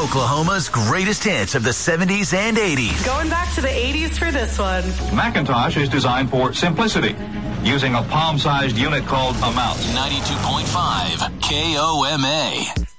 Oklahoma's greatest hits of the 70s and 80s. Going back to the 80s for this one. Macintosh is designed for simplicity, using a palm-sized unit called a mouse. 92.5 KOMA.